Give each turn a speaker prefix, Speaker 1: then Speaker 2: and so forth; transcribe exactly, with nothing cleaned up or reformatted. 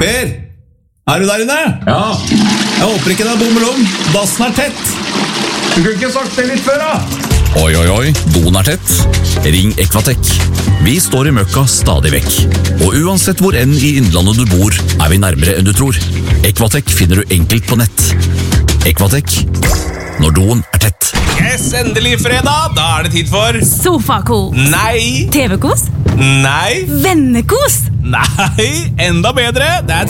Speaker 1: Per, er du der inne?
Speaker 2: Ja.
Speaker 1: Jeg håper ikke det er bommelom. Dassen er tett.
Speaker 2: Du kunne ikke sagt det litt før, da.
Speaker 3: Oi, oi, oi, doen er tett. Ring Equatec. Vi står i møkka stadig vekk. Og uansett hvor enn i innlandet du bor, er vi nærmere enn du tror. Equatec finner du enkelt på nett. Equatec, når doen er tett.
Speaker 4: Yes, endelig fredag. Da er det tid for
Speaker 5: Sofakos.
Speaker 4: Nei.
Speaker 5: T V-kos.
Speaker 4: Nei.
Speaker 5: Vennekos.
Speaker 4: Nei, enda bedre. Det er